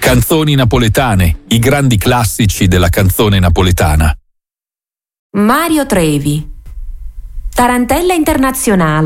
Canzoni napoletane, i grandi classici della canzone napoletana. Mario Trevi. Tarantella internazionale.